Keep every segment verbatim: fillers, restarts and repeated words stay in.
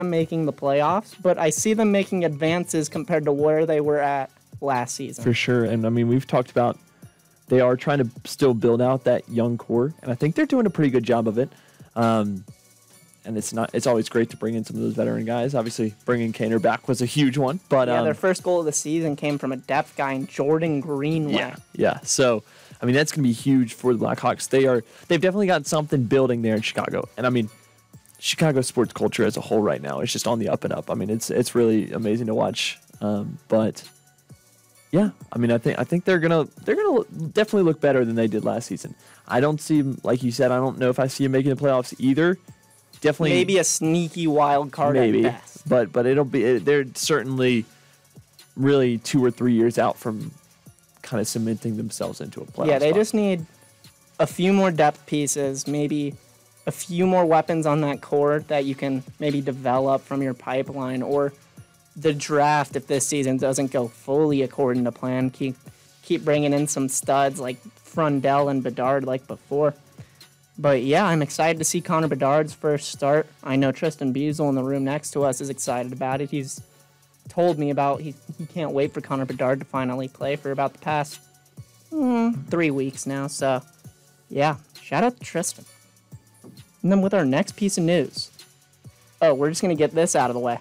making the playoffs, but I see them making advances compared to where they were at last season. For sure. And I mean, we've talked about they are trying to still build out that young core, and I think they're doing a pretty good job of it. Um, and it's not it's always great to bring in some of those veteran guys. Obviously, bringing Kaner back was a huge one. But yeah, um, their first goal of the season came from a depth guy in Jordan Greenway. Yeah, yeah. So, I mean, that's going to be huge for the Blackhawks. They are they've definitely got something building there in Chicago, and I mean, Chicago sports culture as a whole right now is just on the up and up. I mean, it's it's really amazing to watch. Um, but yeah, I mean, I think I think they're gonna they're gonna definitely look better than they did last season. I don't see them, like you said, I don't know if I see them making the playoffs either. Definitely, maybe a sneaky wild card maybe, at best. but but it'll be they're certainly really two or three years out from kind of cementing themselves into a playoff. Yeah, they spot. just need a few more depth pieces, maybe a few more weapons on that core that you can maybe develop from your pipeline, or the draft if this season doesn't go fully according to plan. Keep keep bringing in some studs like Frundell and Bedard like before. But yeah, I'm excited to see Connor Bedard's first start. I know Tristan Beazle in the room next to us is excited about it. He's told me about he he can't wait for Connor Bedard to finally play for about the past mm, three weeks now. So yeah, shout out to Tristan. And then with our next piece of news, oh, we're just gonna get this out of the way.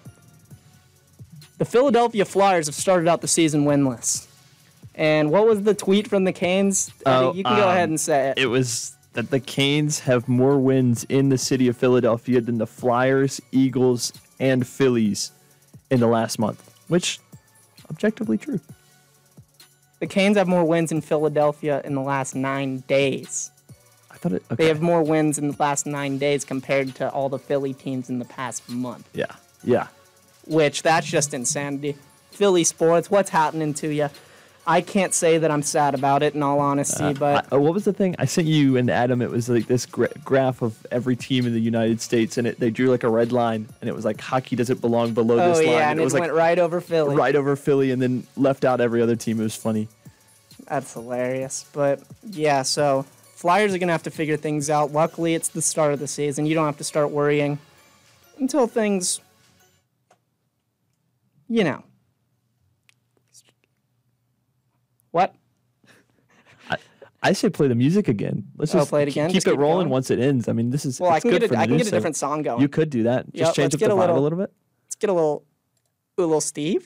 The Philadelphia Flyers have started out the season winless. And what was the tweet from the Canes? Oh, Eddie, you can go um, ahead and say it. It was that the Canes have more wins in the city of Philadelphia than the Flyers, Eagles, and Phillies in the last month, which objectively true. The Canes have more wins in Philadelphia in the last nine days. I thought it. Okay. They have more wins in the last nine days compared to all the Philly teams in the past month. Yeah, yeah. Which, that's just insanity. Philly sports, what's happening to you? I can't say that I'm sad about it, in all honesty, Uh, but I, what was the thing I sent you and Adam? It was like this gra- graph of every team in the United States, and it, they drew like a red line, and it was like hockey doesn't belong below oh this line. yeah, and it it, was went like right over Philly. right over Philly, and then left out every other team. It was funny. That's hilarious. But yeah, so Flyers are going to have to figure things out. Luckily, it's the start of the season. You don't have to start worrying until things, you know. What? I, I say play the music again. Let's Oh, just play it again? keep Just it keep rolling going? once it ends. I mean, this is Well, I it's can good get for a, the I can news get a segment. different song going. You could do that. Just Yep, change let's up get the a vibe little- a little bit. Let's get a little, a little Steve.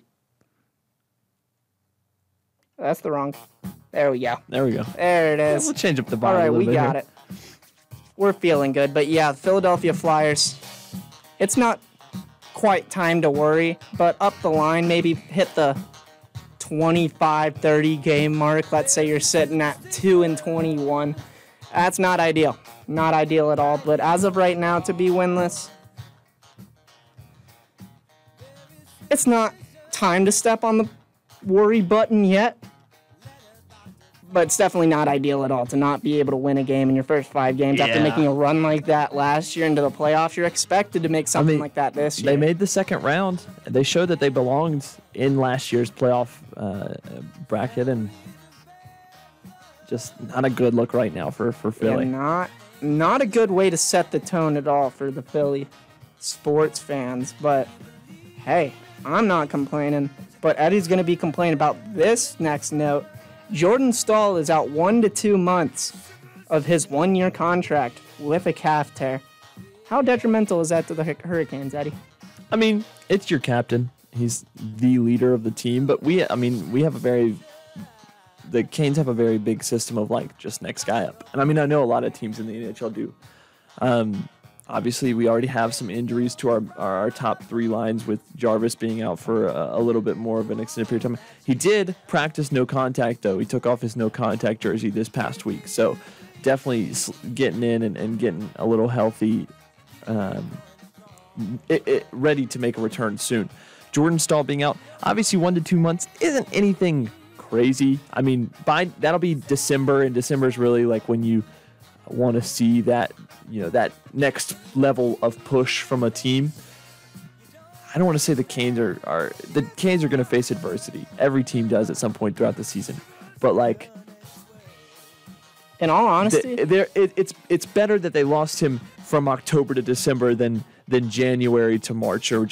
That's the wrong. There we go. There we go. There it Yeah, is. we'll change up the vibe All a right, little we bit got here. it. We're feeling good. But yeah, Philadelphia Flyers, it's not quite time to worry, but up the line, maybe hit the twenty-five, thirty game mark. Let's say you're sitting at two and twenty-one. That's not ideal. Not ideal at all. But as of right now, to be winless, it's not time to step on the worry button yet. But it's definitely not ideal at all to not be able to win a game in your first five games after Yeah. making a run like that last year into the playoffs. You're expected to make something mean, like that this year. They made the second round. They showed that they belonged in last year's playoff uh, bracket, and just not a good look right now for, for Philly. Yeah, not not a good way to set the tone at all for the Philly sports fans. But hey, I'm not complaining. But Eddie's going to be complaining about this next note. Jordan Staal is out one to two months of his one-year contract with a calf tear. How detrimental is that to the Hurricanes, Eddie? I mean, it's your captain. He's the leader of the team. But we, I mean, we have a very, the Canes have a very big system of like just next guy up. And I mean, I know a lot of teams in the N H L do. Um, obviously, we already have some injuries to our, our, our top three lines with Jarvis being out for a, a little bit more of an extended period of time. He did practice no contact, though. He took off his no contact jersey this past week. So definitely getting in and, and getting a little healthy, um, it, it, ready to make a return soon. Jordan Staal being out, obviously one to two months isn't anything crazy. I mean, by that'll be December, and December is really like when you want to see that, you know, that next level of push from a team. I don't want to say the Canes are, are the Canes are going to face adversity. Every team does at some point throughout the season. But like, In all honesty, the, there it, it's it's better that they lost him from October to December than than January to March or